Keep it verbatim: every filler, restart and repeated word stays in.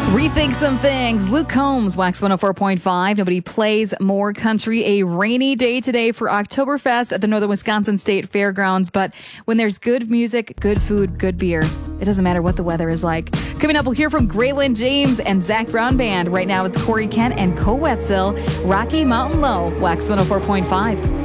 Rethink some things. Luke Combs, Wax one oh four point five. Nobody plays more country. A rainy day today for Oktoberfest at the Northern Wisconsin State Fairgrounds. But when there's good music, good food, good beer, it doesn't matter what the weather is like. Coming up, we'll hear from Graylin James and Zach Brown Band. Right now, it's Corey Kent and Co Wetzel, Rocky Mountain Low, Wax one oh four point five.